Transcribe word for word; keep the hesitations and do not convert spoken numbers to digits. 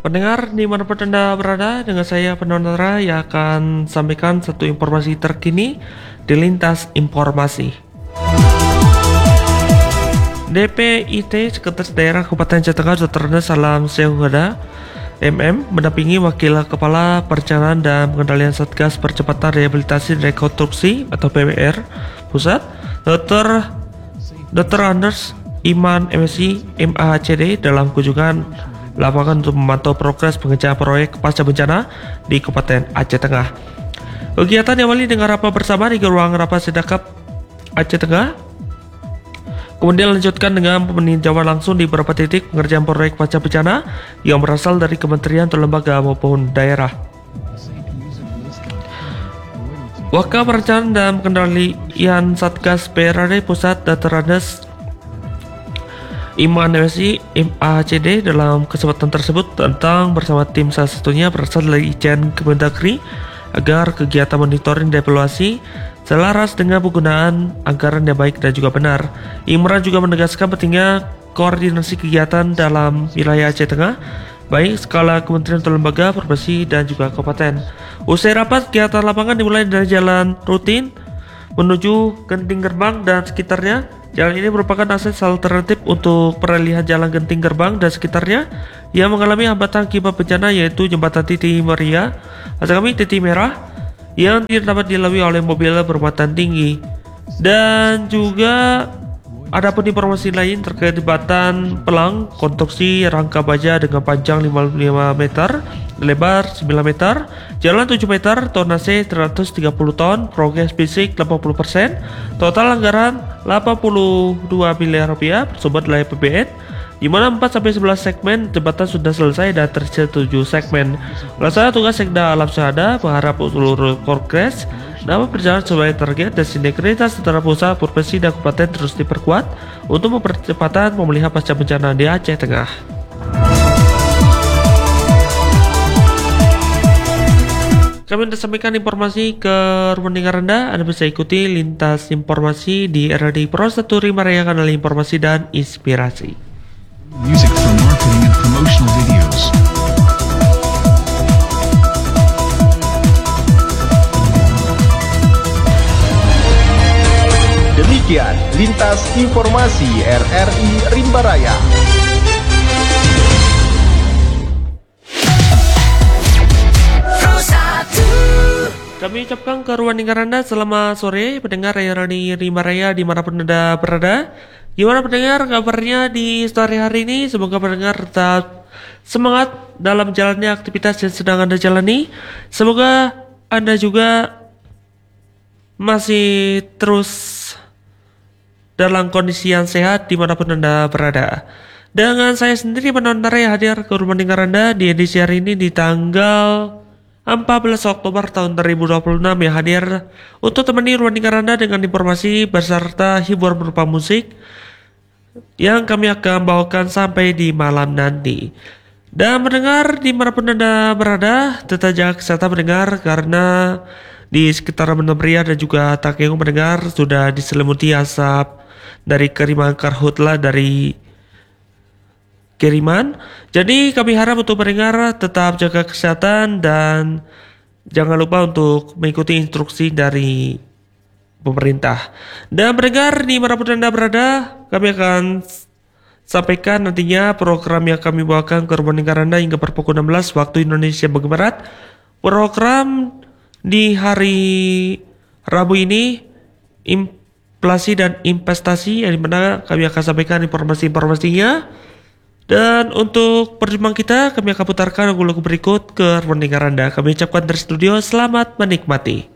Pendengar dimanapun Anda berada, dengan saya Penonara yang akan sampaikan satu informasi terkini di lintas informasi. D P I T Sekretaris Daerah Kabupaten Jatengah Doktor Salam Sehuda M M mendampingi Wakil Kepala Perencanaan dan Pengendalian Satgas Percepatan Rehabilitasi dan Rekonstruksi atau P W R Pusat Doktor Doktor Anders Iman M Si M A H D dalam kunjungan lapangan untuk memantau progres pengerjaan proyek pasca bencana di Kabupaten Aceh Tengah. Kegiatan diawali dengan rapat bersama di ruang rapat Sedakap Aceh Tengah. Kemudian lanjutkan dengan peninjauan langsung di beberapa titik pengerjaan proyek pasca bencana yang berasal dari kementerian atau lembaga maupun daerah. Wakil Perencanaan dan Pengendalian Satgas P R D Pusat Doktor Andes Iman M Si M A H D dalam kesempatan tersebut tentang bersama tim salah satunya berasal dari Ijen Kemendagri agar kegiatan monitoring dan evaluasi selaras dengan penggunaan anggaran yang baik dan juga benar. Imran juga menegaskan pentingnya koordinasi kegiatan dalam wilayah Aceh Tengah baik skala kementerian atau lembaga, provinsi dan juga kabupaten. Usai rapat, kegiatan lapangan dimulai dari jalan rutin menuju Genting Gerbang dan sekitarnya. Jalan ini merupakan akses alternatif untuk peralihan jalan Genting Gerbang dan sekitarnya yang mengalami hambatan akibat bencana, yaitu jembatan Titi Maria, maksud kami Titi Merah, yang tidak dapat dilalui oleh mobil bermuatan tinggi. Dan juga ada pun informasi lain terkait jembatan Pelang, konstruksi rangka baja dengan panjang lima puluh lima meter, lebar sembilan meter, jalan tujuh meter, tonase tiga ratus tiga puluh ton, progres fisik delapan puluh persen, total anggaran delapan puluh dua miliar rupiah bersumber dari A P B N, di mana empat sampai sebelas segmen jembatan sudah selesai dan tersisa tujuh segmen. Pelaksana tugas Sekda Alam Syahada berharap seluruh progres dapat berjalan sesuai target dan sinergitas antara pusat, provinsi dan kabupaten terus diperkuat untuk mempercepatan pemulihan pasca bencana di Aceh Tengah. Kami sudah sampaikan informasi ke rumah dengar Anda. Anda bisa ikuti lintas informasi di R D Pro satu Rimba Raya, kanal informasi dan inspirasi. Music for marketing and promotional videos. Demikian lintas informasi R R I Rimba Raya. Kami ucapkan ke ruang dengar Anda selamat sore pendengar R R I Rimba Raya dimanapun Anda berada. Gimana pendengar kabarnya di sore hari ini? Semoga pendengar tetap semangat dalam jalannya aktivitas yang sedang Anda jalani. Semoga Anda juga masih terus dalam kondisi yang sehat dimanapun Anda berada. Dengan saya sendiri Penonton yang hadir ke rumah dengar Anda di edisi hari ini di tanggal empat belas Oktober tahun dua ribu dua puluh enam yang hadir untuk temani ruang dengar Anda dengan informasi beserta hiburan berupa musik yang kami akan bawakan sampai di malam nanti. Dan mendengar dimanapun Anda berada, tetap jaga kesehatan mendengar, karena di sekitar Banda Pria dan juga Takeo mendengar sudah diselimuti asap dari kiriman karhutla dari kiriman. Jadi kami harap untuk mendengar tetap jaga kesehatan dan jangan lupa untuk mengikuti instruksi dari pemerintah. Dan mendengar dimanapun Anda berada, kami akan sampaikan nantinya program yang kami bawakan ke rumah dengar Anda hingga pukul enam belas waktu Indonesia bagian Barat. Program di hari Rabu ini inflasi dan investasi, yang dimana kami akan sampaikan informasi-informasinya. Dan untuk perjumpaan kita, kami akan putarkan lagu-lagu berikut ke ruang dengar Anda. Kami ucapkan dari studio selamat menikmati.